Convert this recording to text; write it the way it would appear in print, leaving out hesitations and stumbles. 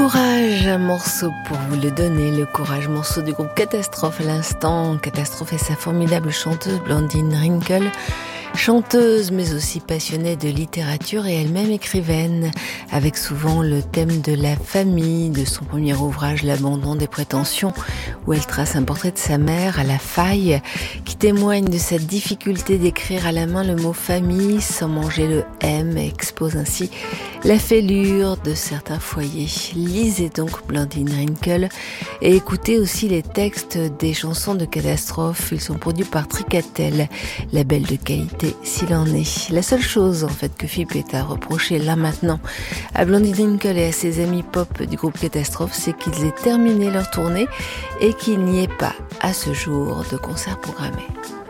Courage, un morceau pour vous le donner, le Courage, morceau du groupe Catastrophe à l'instant. Catastrophe et sa formidable chanteuse Blandine Rinkel, chanteuse mais aussi passionnée de littérature et elle-même écrivaine, avec souvent le thème de la famille, de son premier ouvrage L'abandon des prétentions, où elle trace un portrait de sa mère à la faille, qui témoigne de sa difficulté d'écrire à la main le mot famille sans manger le M, et expose ainsi la fêlure de certains foyers. Lisez donc Blandine Rinkel et écoutez aussi les textes des chansons de Catastrophe. Ils sont produits par Tricatel, label de qualité s'il en est. La seule chose en fait que FIP est à reprocher là maintenant à Blandine Rinkel et à ses amis pop du groupe Catastrophe, c'est qu'ils aient terminé leur tournée et qu'il n'y ait pas à ce jour de concert programmé.